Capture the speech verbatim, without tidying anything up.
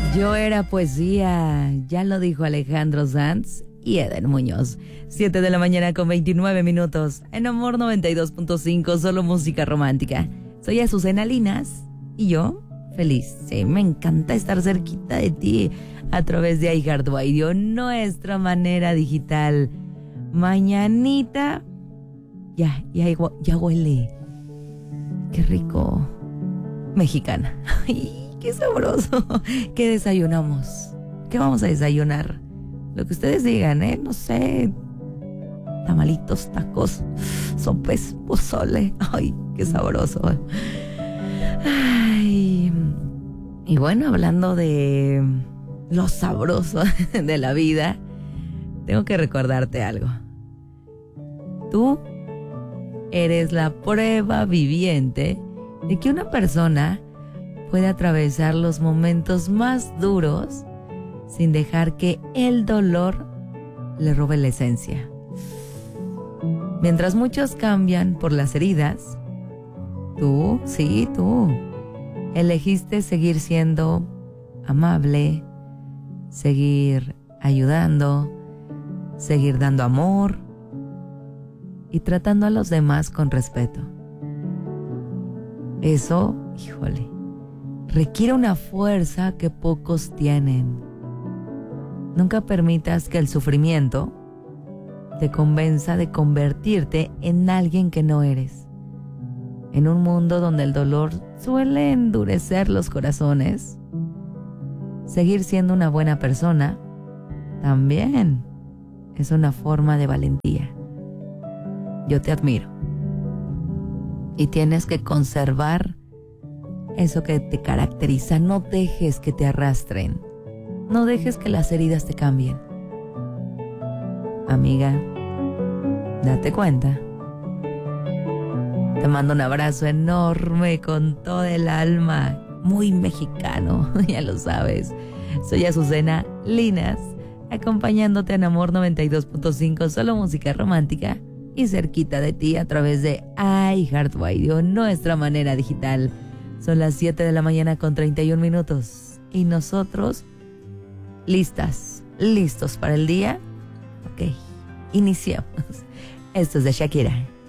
Yo era poesía, ya lo dijo Alejandro Sanz y Eden Muñoz. siete de la mañana con veintinueve minutos. En Amor noventa y dos punto cinco, solo música romántica. Soy Azucena Linas y yo feliz. Sí, me encanta estar cerquita de ti a través de iHeartRadio, nuestra manera digital. Mañanita, ya, ya, ya huele. Qué rico. Mexicana. Ay, qué sabroso. ¿Qué desayunamos? ¿Qué vamos a desayunar? Lo que ustedes digan, ¿eh? No sé. Tamalitos, tacos, sopes, pozole. Ay, qué sabroso. Ay. Y bueno, hablando de lo sabroso de la vida, tengo que recordarte algo. Tú eres la prueba viviente de que una persona puede atravesar los momentos más duros sin dejar que el dolor le robe la esencia. Mientras muchos cambian por las heridas, tú, sí, tú, elegiste seguir siendo amable, seguir ayudando, seguir dando amor y tratando a los demás con respeto. Eso, híjole, requiere una fuerza que pocos tienen. Nunca permitas que el sufrimiento te convenza de convertirte en alguien que no eres. En un mundo donde el dolor suele endurecer los corazones, seguir siendo una buena persona también es una forma de valentía. Yo te admiro. Y tienes que conservar eso que te caracteriza. No dejes que te arrastren. No dejes que las heridas te cambien. Amiga, date cuenta. Te mando un abrazo enorme con todo el alma. Muy mexicano, ya lo sabes. Soy Azucena Linas, acompañándote en Amor noventa y dos punto cinco, solo música romántica. Y cerquita de ti a través de iHeartRadio, nuestra manera digital. Son las siete de la mañana con treinta y un minutos. Y nosotros, listas, listos para el día. Ok, iniciamos. Esto es de Shakira.